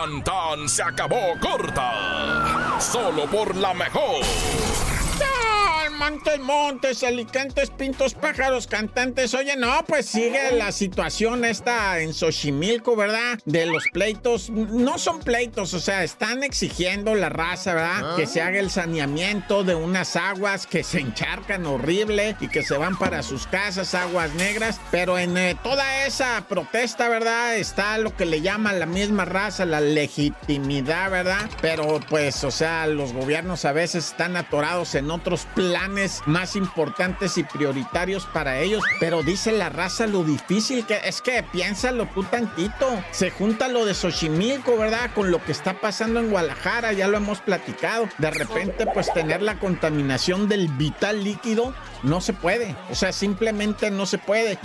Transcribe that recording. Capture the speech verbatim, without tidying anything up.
Tan tan se acabó corta. Solo por la mejor. Montes, montes, alicantes, pintos, pájaros, cantantes. Oye, no, pues sigue la situación esta en Xochimilco, ¿verdad? De los pleitos. No son pleitos, o sea, están exigiendo la raza, ¿verdad? ¿Ah? Que se haga el saneamiento de unas aguas que se encharcan horrible y que se van para sus casas, aguas negras. Pero en eh, toda esa protesta, ¿verdad? Está lo que le llama la misma raza, la legitimidad, ¿verdad? Pero pues, o sea, los gobiernos a veces están atorados en otros planes más importantes y prioritarios para ellos, pero dice la raza lo difícil que es que piénsalo tú tantito, se junta lo de Xochimilco, ¿verdad? Con lo que está pasando en Guadalajara, ya lo hemos platicado, de repente pues tener la contaminación del vital líquido no se puede, o sea, simplemente no se puede,